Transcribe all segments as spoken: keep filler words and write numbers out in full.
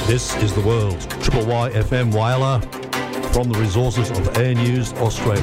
This is The World. Triple Y F M Whyalla from the resources of Air News Australia.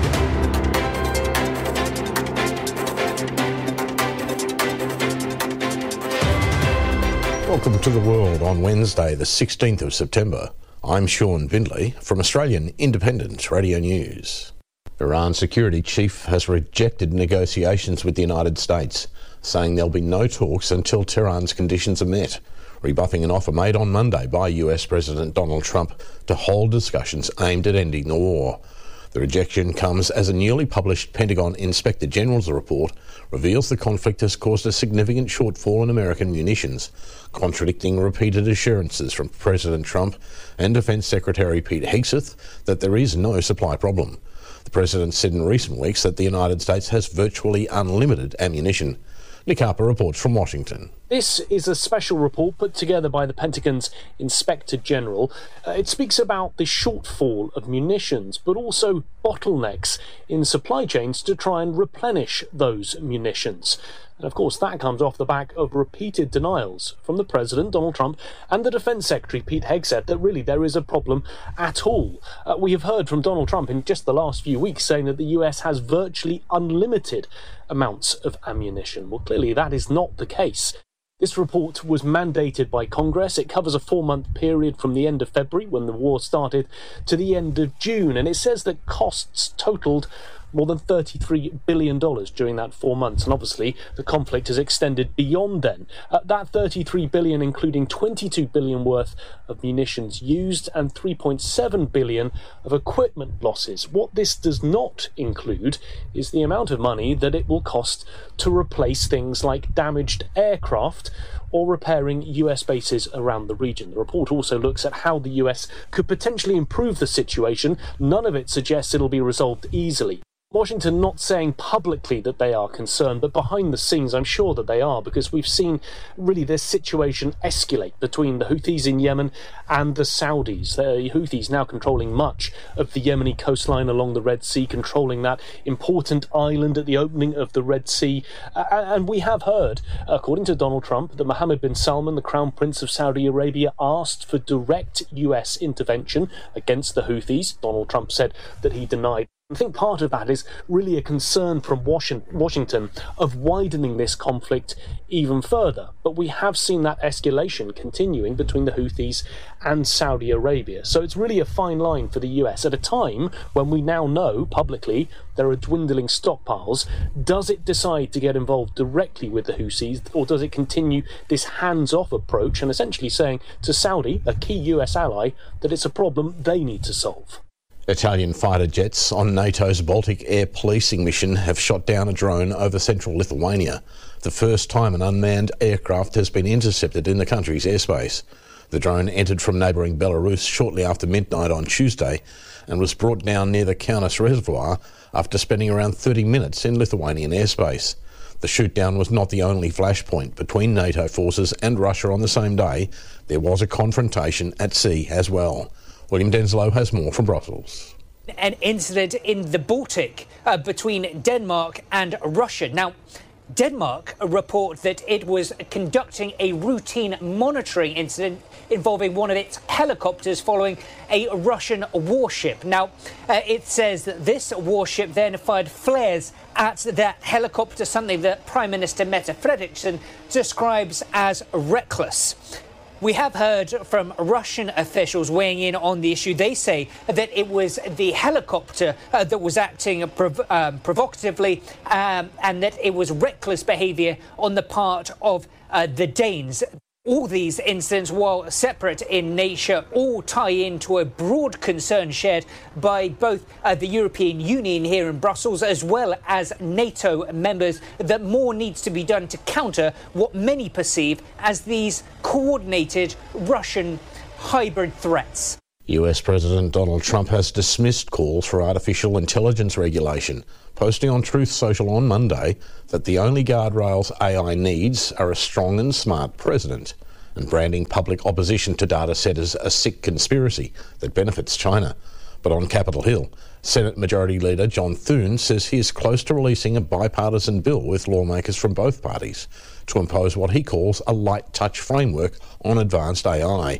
Welcome to The World on Wednesday, the sixteenth of September. I'm Sean Bindley from Australian Independent Radio News. Iran's security chief has rejected negotiations with the United States, saying there'll be no talks until Tehran's conditions are met, rebuffing an offer made on Monday by U S President Donald Trump to hold discussions aimed at ending the war. The rejection comes as a newly published Pentagon Inspector General's report reveals the conflict has caused a significant shortfall in American munitions, contradicting repeated assurances from President Trump and Defence Secretary Pete Hegseth that there is no supply problem. The President said in recent weeks that the United States has virtually unlimited ammunition. Nick Harper reports from Washington. This is a special report put together by the Pentagon's Inspector General. Uh, it speaks about the shortfall of munitions, but also bottlenecks in supply chains to try and replenish those munitions. And of course, that comes off the back of repeated denials from the President, Donald Trump, and the Defence Secretary, Pete Hegseth, that really there is a problem at all. Uh, we have heard from Donald Trump in just the last few weeks saying that the U S has virtually unlimited amounts of ammunition. Well, clearly that is not the case. This report was mandated by Congress. It covers a four-month period from the end of February, when the war started, to the end of June, and it says that costs totaled more than thirty-three billion dollars during that four months, and obviously the conflict has extended beyond then. Uh, that thirty-three billion dollars including twenty-two billion dollars worth of munitions used and three point seven billion dollars of equipment losses. What this does not include is the amount of money that it will cost to replace things like damaged aircraft or repairing U S bases around the region. The report also looks at how the U S could potentially improve the situation. None of it suggests it'll be resolved easily. Washington not saying publicly that they are concerned, but behind the scenes I'm sure that they are, because we've seen really this situation escalate between the Houthis in Yemen and the Saudis. The Houthis now controlling much of the Yemeni coastline along the Red Sea, controlling that important island at the opening of the Red Sea. Uh, and we have heard, according to Donald Trump, that Mohammed bin Salman, the Crown Prince of Saudi Arabia, asked for direct U S intervention against the Houthis. Donald Trump said that he denied. I think part of that is really a concern from Washington of widening this conflict even further. But we have seen that escalation continuing between the Houthis and Saudi Arabia. So it's really a fine line for the U S at a time when we now know publicly there are dwindling stockpiles. Does it decide to get involved directly with the Houthis, or does it continue this hands-off approach and essentially saying to Saudi, a key U S ally, that it's a problem they need to solve? Italian fighter jets on NATO's Baltic air policing mission have shot down a drone over central Lithuania, the first time an unmanned aircraft has been intercepted in the country's airspace. The drone entered from neighbouring Belarus shortly after midnight on Tuesday and was brought down near the Kaunas Reservoir after spending around thirty minutes in Lithuanian airspace. The shootdown was not the only flashpoint between NATO forces and Russia on the same day. There was a confrontation at sea as well. William Denslow has more from Brussels. An incident in the Baltic uh, between Denmark and Russia. Now, Denmark report that it was conducting a routine monitoring incident involving one of its helicopters following a Russian warship. Now, uh, it says that this warship then fired flares at that helicopter, something that Prime Minister Mette Frederiksen describes as reckless. We have heard from Russian officials weighing in on the issue. They say that it was the helicopter uh, that was acting prov- um, provocatively um, and that it was reckless behaviour on the part of uh, the Danes. All these incidents, while separate in nature, all tie into a broad concern shared by both uh, the European Union here in Brussels as well as NATO members that more needs to be done to counter what many perceive as these coordinated Russian hybrid threats. U S President Donald Trump has dismissed calls for artificial intelligence regulation, posting on Truth Social on Monday that the only guardrails A I needs are a strong and smart president, and branding public opposition to data centres a sick conspiracy that benefits China. But on Capitol Hill, Senate Majority Leader John Thune says he is close to releasing a bipartisan bill with lawmakers from both parties to impose what he calls a light touch framework on advanced A I.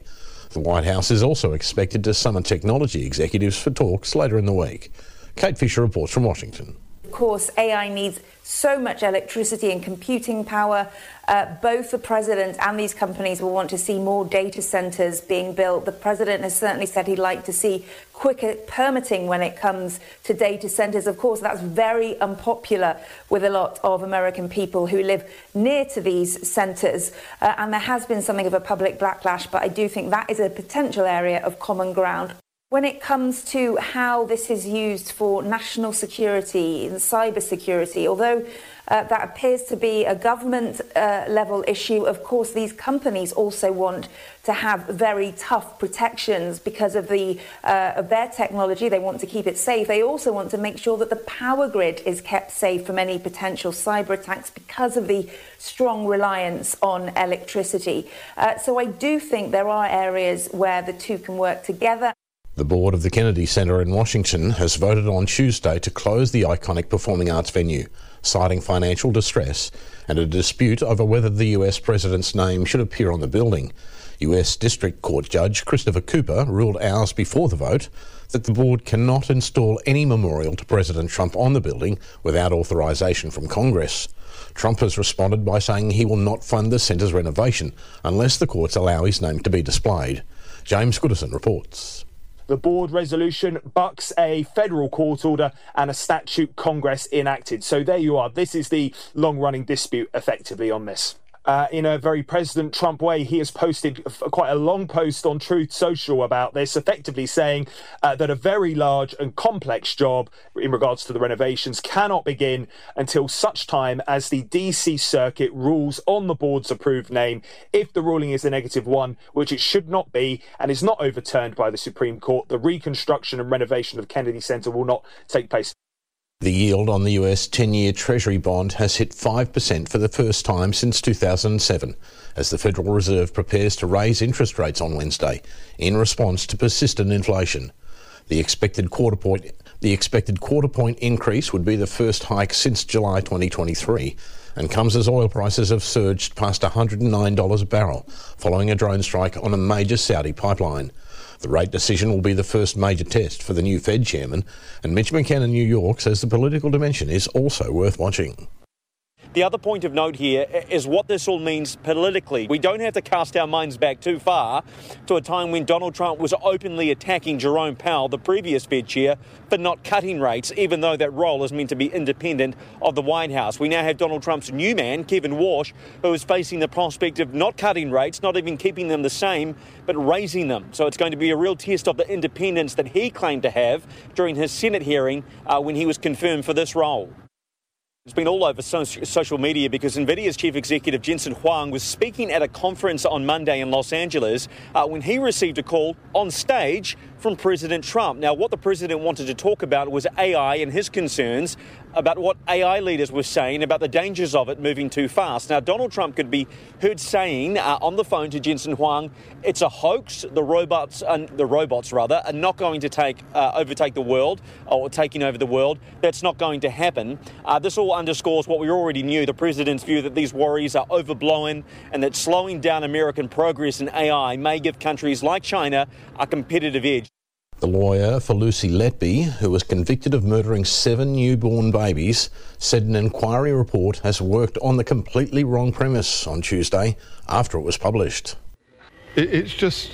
The White House is also expected to summon technology executives for talks later in the week. Kate Fisher reports from Washington. Of course, A I needs so much electricity and computing power. Uh, both the president and these companies will want to see more data centres being built. The president has certainly said he'd like to see quicker permitting when it comes to data centres. Of course, that's very unpopular with a lot of American people who live near to these centres. Uh, and there has been something of a public backlash, but I do think that is a potential area of common ground. When it comes to how this is used for national security and cyber security, although uh, that appears to be a government uh, level issue, of course, these companies also want to have very tough protections because of the uh, of their technology. They want to keep it safe. They also want to make sure that the power grid is kept safe from any potential cyber attacks because of the strong reliance on electricity. Uh, so I do think there are areas where the two can work together. The board of the Kennedy Center in Washington has voted on Tuesday to close the iconic performing arts venue, citing financial distress and a dispute over whether the U S president's name should appear on the building. U S District Court Judge Christopher Cooper ruled hours before the vote that the board cannot install any memorial to President Trump on the building without authorization from Congress. Trump has responded by saying he will not fund the centre's renovation unless the courts allow his name to be displayed. James Goodison reports. The board resolution bucks a federal court order and a statute Congress enacted. So there you are. This is the long-running dispute effectively on this. Uh, in a very President Trump way, he has posted quite a long post on Truth Social about this, effectively saying uh, that a very large and complex job in regards to the renovations cannot begin until such time as the D C Circuit rules on the board's approved name. If the ruling is a negative one, which it should not be, and is not overturned by the Supreme Court, the reconstruction and renovation of Kennedy Center will not take place. The yield on the U S ten-year Treasury bond has hit five percent for the first time since two thousand seven, as the Federal Reserve prepares to raise interest rates on Wednesday in response to persistent inflation. The expected quarter point, the expected quarter point increase would be the first hike since July twenty twenty-three and comes as oil prices have surged past one hundred nine dollars a barrel following a drone strike on a major Saudi pipeline. The rate decision will be the first major test for the new Fed chairman, and Mitch McKenna in New York says the political dimension is also worth watching. The other point of note here is what this all means politically. We don't have to cast our minds back too far to a time when Donald Trump was openly attacking Jerome Powell, the previous Fed chair, for not cutting rates, even though that role is meant to be independent of the White House. We now have Donald Trump's new man, Kevin Warsh, who is facing the prospect of not cutting rates, not even keeping them the same, but raising them. So it's going to be a real test of the independence that he claimed to have during his Senate hearing uh, when he was confirmed for this role. It's been all over so- social media because NVIDIA's chief executive Jensen Huang was speaking at a conference on Monday in Los Angeles uh, when he received a call on stage from President Trump. Now, what the president wanted to talk about was A I and his concerns about what A I leaders were saying about the dangers of it moving too fast. Now, Donald Trump could be heard saying uh, on the phone to Jensen Huang, it's a hoax. The robots, uh, the robots rather, are not going to take uh, overtake the world or taking over the world. That's not going to happen. Uh, this all underscores what we already knew, the president's view that these worries are overblown and that slowing down American progress in A I may give countries like China a competitive edge. The lawyer for Lucy Letby, who was convicted of murdering seven newborn babies, said an inquiry report has worked on the completely wrong premise on Tuesday after it was published. It's just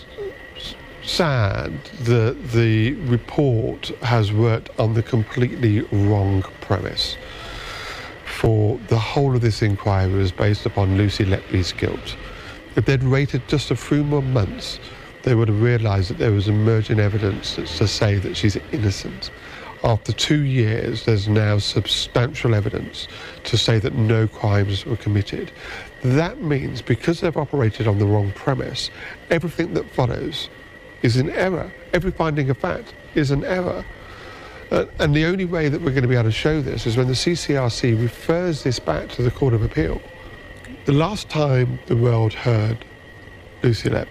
sad that the report has worked on the completely wrong premise. For the whole of this inquiry was based upon Lucy Letby's guilt. If they'd waited just a few more months, they would have realised that there was emerging evidence to say that she's innocent. After two years, there's now substantial evidence to say that no crimes were committed. That means because they've operated on the wrong premise, everything that follows is in error. Every finding of fact is an error. Uh, and the only way that we're going to be able to show this is when the C C R C refers this back to the Court of Appeal. The last time the world heard Lucy Letby,